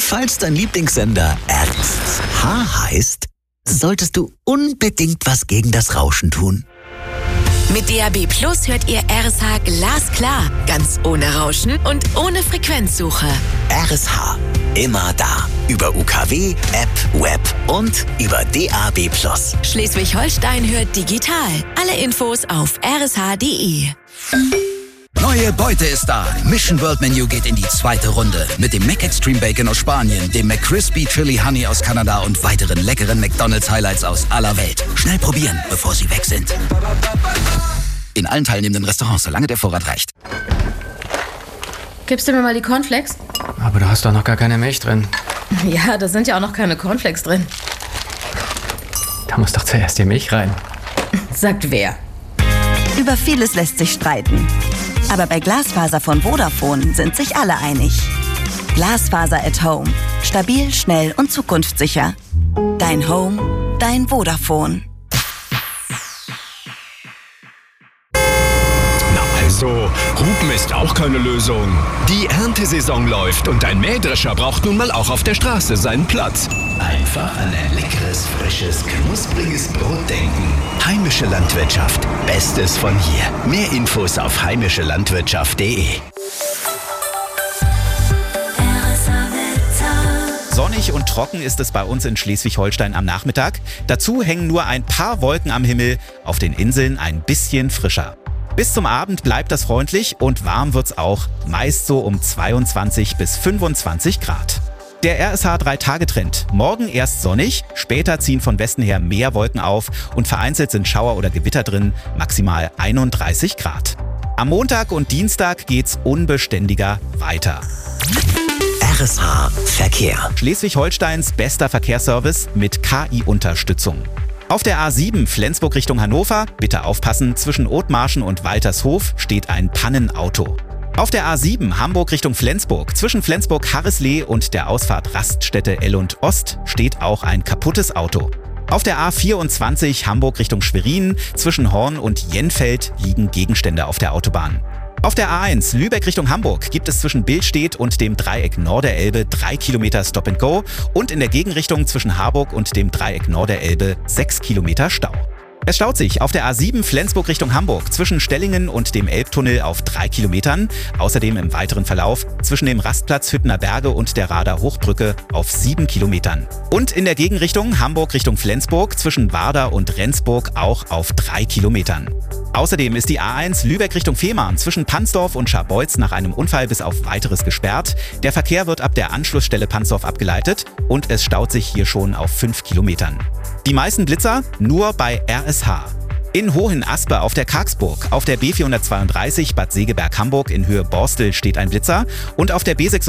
falls dein Lieblingssender RSH heißt, solltest du unbedingt was gegen das Rauschen tun. Mit DAB Plus hört ihr RSH glasklar, ganz ohne Rauschen und ohne Frequenzsuche. RSH, immer da. Über UKW, App, Web und über DAB Plus. Schleswig-Holstein hört digital. Alle Infos auf rsh.de. Neue Beute ist da. Mission World Menu geht in die zweite Runde. Mit dem Mac Extreme Bacon aus Spanien, dem McCrispy Chili Honey aus Kanada und weiteren leckeren McDonald's Highlights aus aller Welt. Schnell probieren, bevor sie weg sind. In allen teilnehmenden Restaurants, solange der Vorrat reicht. Gibst du mir mal die Cornflakes? Aber du hast doch noch gar keine Milch drin. Ja, da sind ja auch noch keine Cornflakes drin. Da muss doch zuerst die Milch rein. Sagt wer? Über vieles lässt sich streiten. Aber bei Glasfaser von Vodafone sind sich alle einig. Glasfaser at Home. Stabil, schnell und zukunftssicher. Dein Home, dein Vodafone. Also, Hupen ist auch keine Lösung. Die Erntesaison läuft und ein Mähdrescher braucht nun mal auch auf der Straße seinen Platz. Einfach an ein leckeres, frisches, knuspriges Brot denken. Heimische Landwirtschaft. Bestes von hier. Mehr Infos auf heimischelandwirtschaft.de. Sonnig und trocken ist es bei uns in Schleswig-Holstein am Nachmittag. Dazu hängen nur ein paar Wolken am Himmel, auf den Inseln ein bisschen frischer. Bis zum Abend bleibt das freundlich und warm wird's auch, meist so um 22 bis 25 Grad. Der RSH 3-Tage-Trend. Morgen erst sonnig, später ziehen von Westen her mehr Wolken auf und vereinzelt sind Schauer oder Gewitter drin, maximal 31 Grad. Am Montag und Dienstag geht's unbeständiger weiter. RSH Verkehr. Schleswig-Holsteins bester Verkehrsservice mit KI-Unterstützung. Auf der A7 Flensburg Richtung Hannover, bitte aufpassen, zwischen Othmarschen und Waltershof steht ein Pannenauto. Auf der A7 Hamburg Richtung Flensburg, zwischen Flensburg-Harrislee und der Ausfahrt Raststätte Ellund Ost steht auch ein kaputtes Auto. Auf der A24 Hamburg Richtung Schwerin, zwischen Horn und Jenfeld liegen Gegenstände auf der Autobahn. Auf der A1 Lübeck Richtung Hamburg gibt es zwischen Billstedt und dem Dreieck Norderelbe 3 Kilometer Stop and Go und in der Gegenrichtung zwischen Harburg und dem Dreieck Norderelbe 6 Kilometer Stau. Es staut sich auf der A7 Flensburg Richtung Hamburg zwischen Stellingen und dem Elbtunnel auf 3 Kilometern, außerdem im weiteren Verlauf zwischen dem Rastplatz Hüttner Berge und der Rader Hochbrücke auf 7 Kilometern. Und in der Gegenrichtung Hamburg Richtung Flensburg zwischen Warder und Rendsburg auch auf 3 Kilometern. Außerdem ist die A1 Lübeck Richtung Fehmarn zwischen Pansdorf und Scharbeutz nach einem Unfall bis auf Weiteres gesperrt. Der Verkehr wird ab der Anschlussstelle Pansdorf abgeleitet und es staut sich hier schon auf 5 Kilometern. Die meisten Blitzer nur bei RSH. In Hohenaspe auf der Kargsburg, auf der B432 Bad Segeberg-Hamburg in Höhe Borstel steht ein Blitzer und auf der B6